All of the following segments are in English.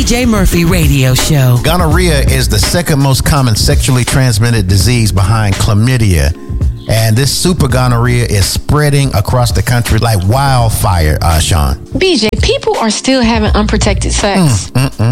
BJ Murphy Radio Show. Gonorrhea is the second most common sexually transmitted disease behind chlamydia. And this super gonorrhea is spreading across the country like wildfire, Sean. BJ, people are still having unprotected sex.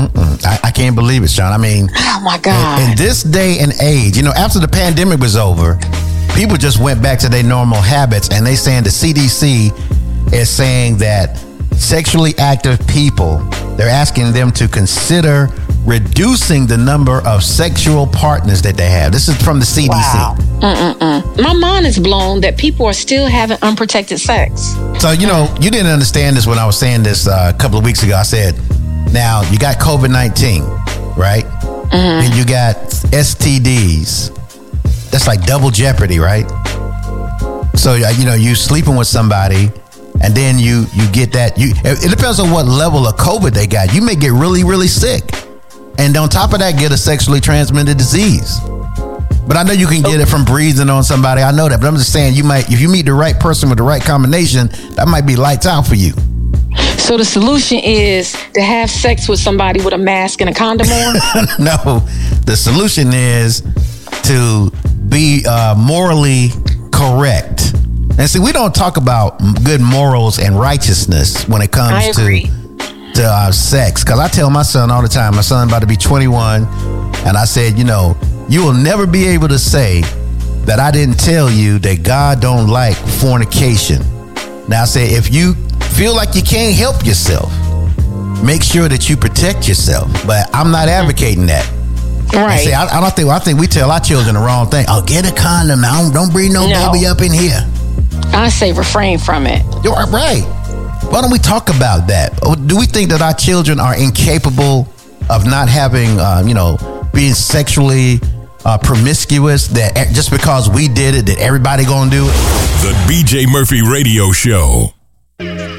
I can't believe it, Sean. I mean, oh my God. In this day and age, after the pandemic was over, people just went back to their normal habits, and they saying the CDC is saying that sexually active people, they're asking them to consider reducing the number of sexual partners that they have. This is from the CDC. Wow. My mind is blown that people are still having unprotected sex. So, you didn't understand this when I was saying this a couple of weeks ago. I said, now, you got COVID-19, right? And you got STDs. That's like double jeopardy, right? So, you sleeping with somebody, and then you get that. It depends on what level of COVID they got. You may get really, really sick. And on top of that, get a sexually transmitted disease. But I know you can get it from breathing on somebody. I know that. But I'm just saying, if you meet the right person with the right combination, that might be lights out for you. So the solution is to have sex with somebody with a mask and a condom on? No, the solution is to be morally correct. And see, we don't talk about good morals and righteousness when it comes to sex. Because I tell my son all the time, my son about to be 21, and I said, you will never be able to say that I didn't tell you that God don't like fornication. Now I say, if you feel like you can't help yourself, make sure that you protect yourself. But I'm not advocating that. Right. See, I think we tell our children the wrong thing. Oh, get a condom now. Don't bring no baby up in here. I say refrain from it. You're right. Why don't we talk about that? Do we think that our children are incapable of not having, being sexually promiscuous, that just because we did it, that everybody gonna do it? The BJ Murphy Radio Show.